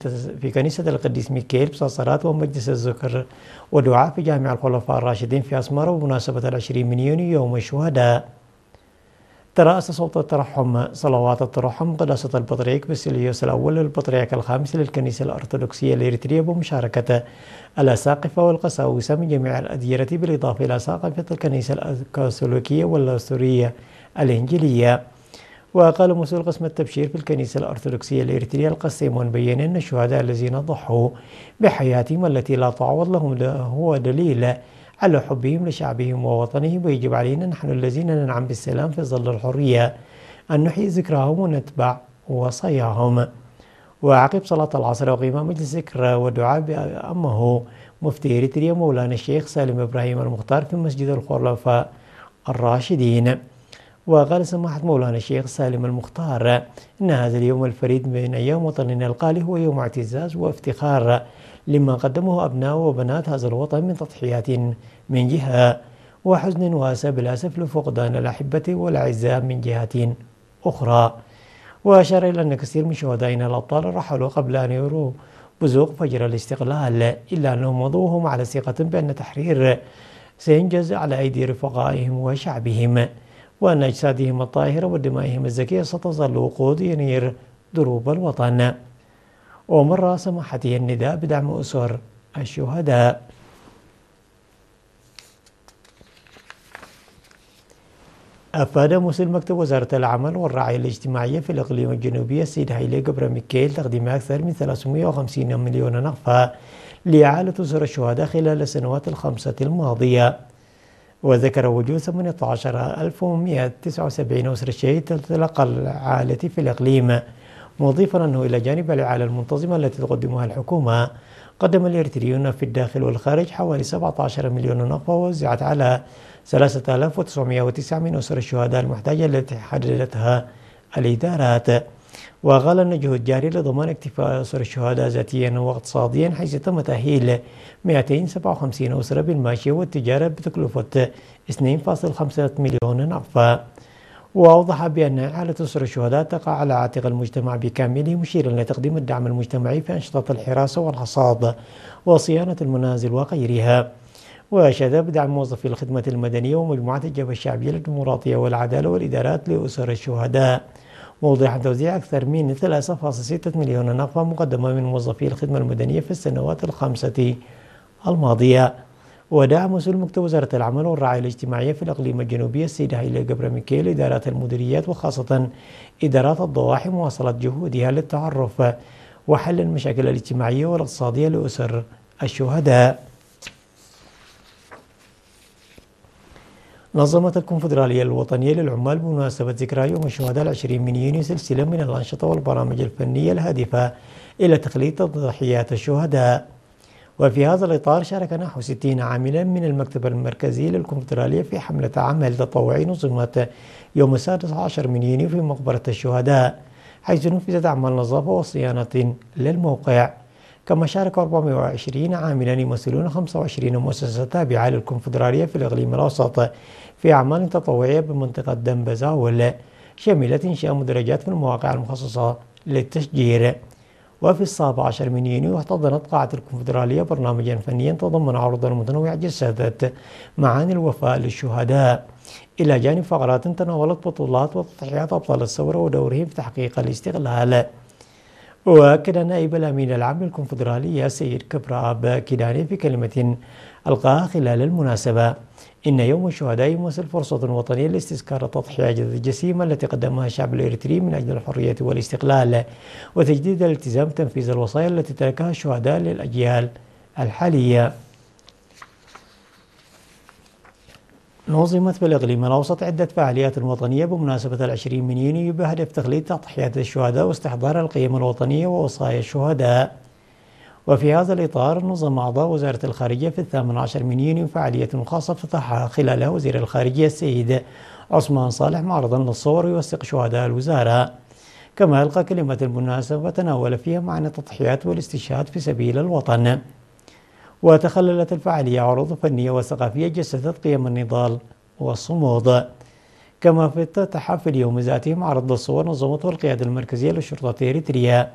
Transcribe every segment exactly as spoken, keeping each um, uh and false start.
في كنيسة القديس ميكائيل بصلصلات ومجلس الذكر ودعاء في جامع الخلفاء الراشدين في أسمرة بمناسبة العشرين من يونيو يوم الشهداء. ترأس صوت الترحم صلوات الترحم قداسة البطريرك باسيليوس الأول البطريرك الخامس للكنيسة الأرثوذكسية الإريترية بمشاركة الأساقفة والقساوسة من جميع الأديرة بالإضافة إلى أساقفة الكنيسة الكاثوليكية والأسطورية الإنجيلية. وقال مسؤول قسم التبشير في الكنيسة الأرثوذكسية الإريترية القسيمون بين أن الشهداء الذين ضحوا بحياتهم التي لا تعوض لهم هو دليل على حبهم لشعبهم ووطنهم، ويجب علينا نحن الذين ننعم بالسلام في ظل الحرية أن نحيي ذكراهم ونتبع وصاياهم. وعقب صلاة العصر وقيام مجلس ذكر ودعاء بأمه مفتي إريتريا مولانا الشيخ سالم إبراهيم المختار في مسجد الخلفاء الراشدين. وقال سماحة مولانا الشيخ سالم المختار إن هذا اليوم الفريد من أيام وطننا الغالي هو يوم اعتزاز وافتخار لما قدمه أبناء وبنات هذا الوطن من تضحيات من جهة، وحزن وأسى بالأسف لفقدان الأحبة والأعزاء من جهة أخرى. وأشار إلى أن كثير من شهدائنا الأبطال رحلوا قبل أن يروا بزوغ فجر الاستقلال، إلا أنهم مضوهم على ثقة بأن التحرير سينجز على أيدي رفقائهم وشعبهم، وأن أجسادهم الطاهرة ودمائهم الزكية ستظل وقود ينير دروب الوطن. ومر سماحته النداء بدعم أسر الشهداء. أفاد مسؤول مكتب وزارة العمل والرعاية الاجتماعية في الإقليم الجنوبي السيد هايلي جبر ميكائيل تقديم أكثر من ثلاثمائة وخمسين مليون نقفة لإعالة أسر الشهداء خلال السنوات الخمسة الماضية. وذكر وجود ثمانية عشر ألف ومئة وتسعة وسبعين أسرة شهيد تتلقى العالة في الإقليم، مضيفا أنه إلى جانب الإعالة المنتظمة التي تقدمها الحكومة قدم الإريتريون في الداخل والخارج حوالي سبعة عشر مليون نقفة ووزعت على ثلاثة آلاف وتسعمائة وتسعة من أسر الشهداء المحتاجة التي حددتها الإدارات. وقال أن جهود جارية لضمان اكتفاء أسر الشهداء ذاتيا واقتصاديا، حيث تم تأهيل مئتين وسبعة وخمسين أسرة بالماشية والتجارة بتكلفة اثنين فاصلة خمسة مليون نقفة. وأوضح بأن إعالة أسر الشهداء تقع على عاتق المجتمع بكامله، مشيرا لتقديم الدعم المجتمعي في أنشطة الحراسة والحصاد وصيانة المنازل وغيرها. وأشاد بدعم موظفي الخدمة المدنية ومجموعات الجبهة الشعبية للديمقراطية والعدالة والإدارات لأسر الشهداء، موضحا توزيع أكثر من ثلاثة فاصلة ستة مليون نقفة مقدمة من موظفي الخدمة المدنية في السنوات الخمسة الماضية. ودعا مسؤول مكتب وزارة العمل والرعاية الاجتماعية في الإقليم الجنوبي السيد هايلي جبر ميكائيل إدارات المديريات وخاصة إدارات الضواحي مواصلة جهودها للتعرف وحل المشاكل الاجتماعية والاقتصادية لأسر الشهداء. نظمت الكونفدرالية الوطنية للعمال بمناسبة ذكرى يوم الشهداء العشرين من يونيو سلسلة من الأنشطة والبرامج الفنية الهادفة إلى تخليد تضحيات الشهداء. وفي هذا الإطار شارك نحو ستين عاملا من المكتب المركزي للكونفدرالية في حملة عمل تطوعي نظمت يوم السادس عشر من يونيو في مقبرة الشهداء، حيث نفذت أعمال نظافة وصيانة للموقع. كما شارك أربعمائة وعشرين عاملا يمثلون خمسة وعشرين مؤسسة تابعة للكونفدرالية في الإقليم الأوسط في أعمال تطوعية بمنطقة دنبزاول، شملت إنشاء مدرجات في المواقع المخصصة للتشجير. وفي السابع عشر من يونيو احتضنت قاعة الكونفدرالية برنامجا فنيا تضمن عروضا متنوعة جسدت معاني الوفاء للشهداء، إلى جانب فقرات تناولت بطولات وتضحيات أبطال الثورة ودورهم في تحقيق الاستقلال. وأكد نائب الأمين العام للكونفدرالية سيد كبراب كيداني في كلمة ألقاها خلال المناسبة إن يوم الشهداء يمثل فرصة وطنية لاستذكار التضحية الجسيمة التي قدمها الشعب الإريتري من أجل الحرية والاستقلال، وتجديد الالتزام بتنفيذ الوصايا التي تركها الشهداء للأجيال الحالية. نظمت في الإقليم الأوسط عدة فعاليات وطنية بمناسبة العشرين من يونيو بهدف تخليد تضحيات الشهداء واستحضار القيم الوطنية ووصايا الشهداء. وفي هذا الإطار نظم أعضاء وزارة الخارجية في الثامن عشر من يونيو فعالية خاصة افتتحها خلالها وزير الخارجية السيد عثمان صالح معرضا للصور يوثق شهداء الوزارة. كما ألقى كلمة المناسبة تناول فيها معنى التضحيات والاستشهاد في سبيل الوطن. وتخللت الفعالية عروض فنية وثقافية جسدت قيم النضال والصمود. كما افتتح في اليوم ذاته معرض للصور نظمته القيادة المركزية للشرطة إريتريا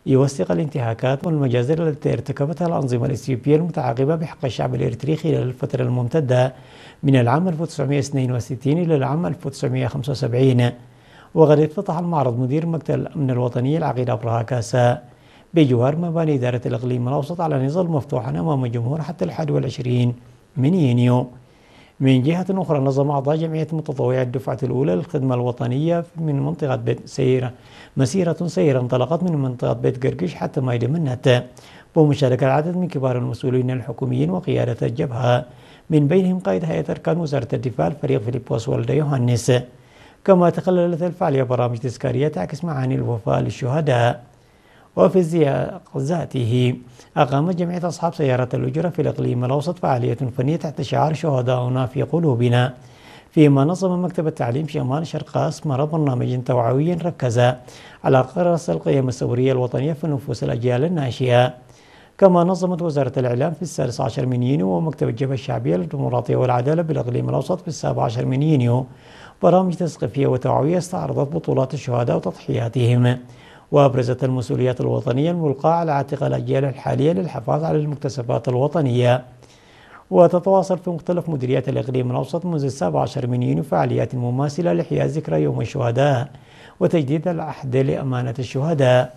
يوثق الانتهاكات والمجازر التي ارتكبتها الأنظمة الإثيوبية المتعاقبة بحق الشعب الإريتري خلال الفترة الممتدة من العام ألف وتسعمائة واثنين وستين إلى العام ألف وتسعمائة وخمسة وسبعين. وقد افتتح المعرض مدير مكتب الأمن الوطني العقيد أبرهة كاسا بجوار مباني إدارة الإقليم الأوسط على نظام مفتوحا أمام الجمهور حتى الحادي والعشرين من يونيو. من جهة أخرى، نظم أعضاء جمعية متطوعي الدفعة الأولى للخدمة الوطنية من منطقة بيت سيرة مسيرة سيرة انطلقت من منطقة بيت قرقش حتى مايدة منت، بمشاركة العدد من كبار المسؤولين الحكوميين وقيادة الجبهة، من بينهم قائد هيئة أركان وزارة الدفاع الفريق فيليبوس والدا يوهانيس. كما تخللت الفعالية برامج تذكارية تعكس معاني الوفاء للشهداء. وفي السياق ذاته، أقامت جمعية أصحاب سيارة الأجرة في الإقليم الأوسط فعالية فنية تحت شعار شهداؤنا في قلوبنا، فيما نظم مكتب التعليم شمال شرق أسمر برنامج توعوي ركز على غرس القيم الثورية الوطنية في نفوس الأجيال الناشئة. كما نظمت وزارة الإعلام في السادس عشر من يونيو ومكتب الجبهة الشعبية للديمقراطية والعدالة بالإقليم الأوسط في السابع عشر من يونيو برامج تثقيفية وتوعوية استعرضت بطولات الشهداء وتضحياتهم، وأبرزت المسؤوليات الوطنية الملقاة على عاتق الأجيال الحالية للحفاظ على المكتسبات الوطنية. وتتواصل في مختلف مديريات الإقليم الأوسط منذ السابع عشر من يونيو فعاليات مماثلة لإحياء ذكرى يوم الشهداء وتجديد العهد لأمانة الشهداء.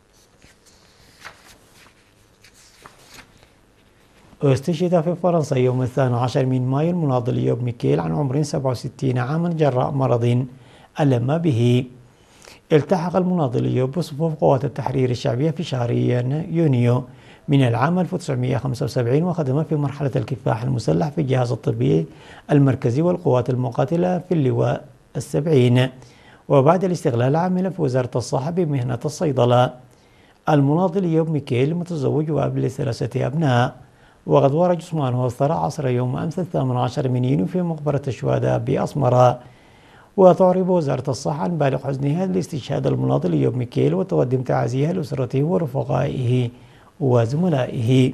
استشهد في فرنسا يوم الثاني عشر من مايو المناضل يوب ميكيل عن عمر سبعة وستين عاما جراء مرض ألم به. التحق المناضل يوب بصفوف قوات التحرير الشعبية في شهر يونيو من العام ألف وتسعمائة وخمسة وسبعين، وخدم في مرحلة الكفاح المسلح في الجهاز الطبي المركزي والقوات المقاتلة في اللواء السبعين، وبعد الاستقلال عمل في وزارة الصحة بمهنة الصيدلة. المناضل يوب ميكيل متزوج وأب لثلاثة أبناء، وقد ورى جثمانه الثرى عصر يوم أمس الثامن عشر من يونيو في مقبرة الشهداء بأسمرة. وتعرب وزارة الصحة عن بالغ حزنها لاستشهاد المناضل يوب ميكيل وتقدم تعازيها لأسرته ورفقائه وزملائه.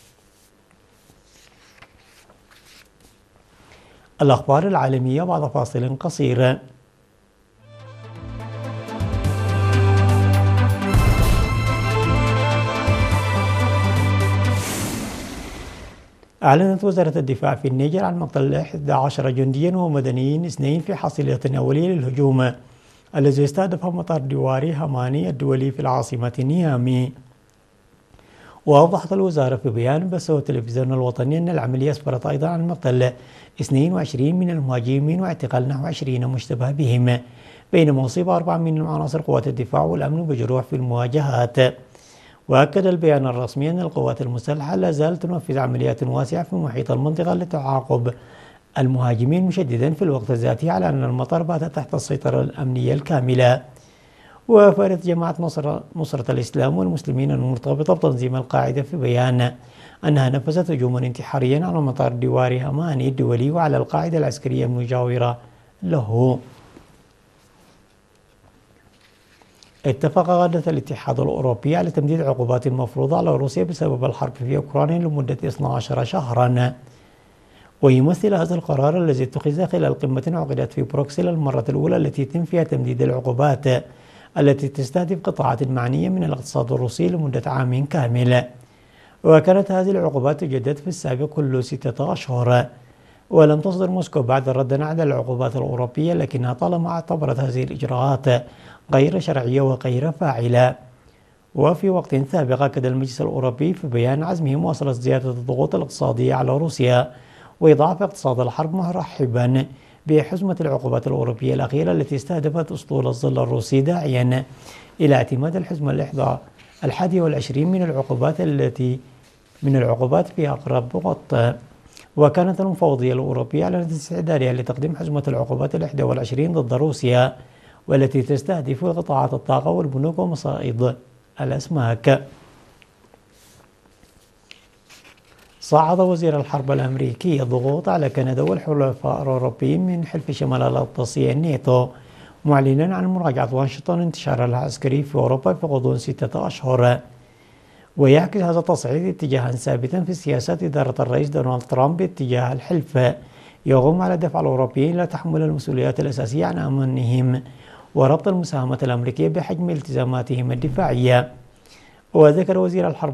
الأخبار العالمية بعد فاصل قصير. أعلنت وزارة الدفاع في النيجر عن مقتل إحدى عشر جنديا ومدنيين اثنين في حصيلة أولية للهجوم الذي استهدف مطار دواري هماني الدولي في العاصمة نيامي. وأوضحت الوزارة في بيان بثه التلفزيون الوطني أن العملية أسفرت أيضا عن مقتل اثنين وعشرين من المهاجمين واعتقال نحو عشرين مشتبه بهم، بينما أصيب أربعة من عناصر قوات الدفاع والأمن بجروح في المواجهات. وأكد البيان الرسمي أن القوات المسلحة لا زالت تنفذ عمليات واسعة في محيط المنطقة لتعاقب المهاجمين، مشددا في الوقت ذاته على أن المطار بات تحت السيطرة الأمنية الكاملة. وأفادت جماعة نصر نصرة الإسلام والمسلمين المرتبطة بتنظيم القاعدة في بيان أنها نفذت هجوما انتحاريا على مطار دواري هماني الدولي وعلى القاعدة العسكرية المجاورة له. اتفق غدا الاتحاد الأوروبي على تمديد عقوبات مفروضة على روسيا بسبب الحرب في أوكرانيا لمدة اثني عشر شهرا. ويمثل هذا القرار الذي اتخذ خلال قمة عقدت في بروكسل المرة الأولى التي يتم فيها تمديد العقوبات التي تستهدف قطاعات معنية من الاقتصاد الروسي لمدة عام كامل. وكانت هذه العقوبات تجدد في السابق كل ستة أشهر، ولم تصدر موسكو بعد ردا على العقوبات الأوروبية، لكنها طالما اعتبرت هذه الإجراءات غير شرعية وغير فاعلة. وفي وقت سابق أكد المجلس الأوروبي في بيان عزمه مواصلة زيادة الضغوط الاقتصادية على روسيا وإضعاف اقتصاد الحرب، مرحبا بحزمة العقوبات الأوروبية الأخيرة التي استهدفت أسطول الظل الروسي، داعيا إلى اعتماد الحزمة الحادية والعشرين من العقوبات التي من العقوبات في أقرب وقت. وكانت المفوضية الأوروبية أعلنت استعدادها لتقديم حزمة العقوبات الإحدى والعشرين ضد روسيا، والتي تستهدف قطاعات الطاقة والبنوك ومصائد الأسماك. صعد وزير الحرب الأمريكي الضغوط على كندا والحلفاء الأوروبيين من حلف شمال الأطلسي الناتو، معلنا عن مراجعة واشنطن انتشارها العسكري في أوروبا في غضون ستة أشهر. ويعكس هذا التصعيد اتجاها ثابتا في سياسات إدارة الرئيس دونالد ترامب اتجاه الحلف، يقوم على دفع الأوروبيين إلى تحمل المسؤوليات الأساسية عن أمنهم وربط المساهمة الأمريكية بحجم التزاماتهم الدفاعية. وذكر وزير الحرب